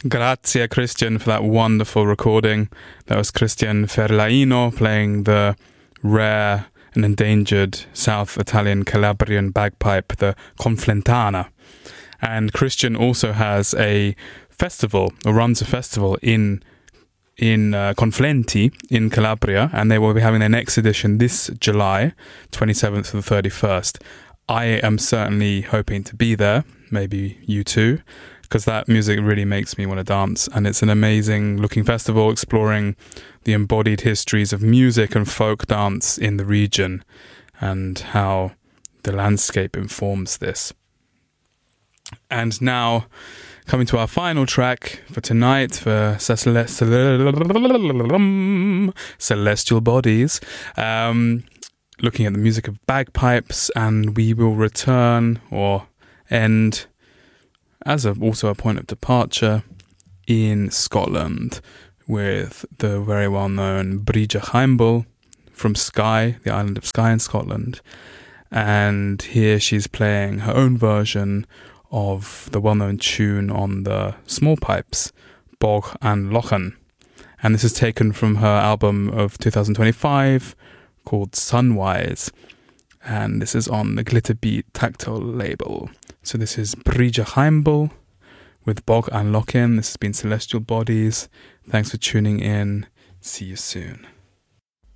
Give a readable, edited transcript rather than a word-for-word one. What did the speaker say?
Grazie, Christian, for that wonderful recording. That was Christian Ferlaino playing the rare and endangered South Italian Calabrian bagpipe, the Conflentana. And Christian also has a festival, or runs a festival in Conflenti in Calabria, and they will be having their next edition this July 27th to the 31st. I am certainly hoping to be there, maybe you too, because that music really makes me want to dance, and it's an amazing looking festival exploring the embodied histories of music and folk dance in the region and how the landscape informs this. And now, coming to our final track for tonight, for Celestial Bodies, looking at the music of bagpipes, and we will return or end as also a point of departure in Scotland with the very well-known Bríocha Chaimble from Skye, the island of Skye in Scotland. And here she's playing her own version of the well-known tune on the small pipes, Bog an Lochan. And this is taken from her album of 2025 called Sunwise. And this is on the Glitterbeat Tactile label. So this is Bríocha Chaimble with Bog an Lochan. This has been Celestial Bodies. Thanks for tuning in. See you soon.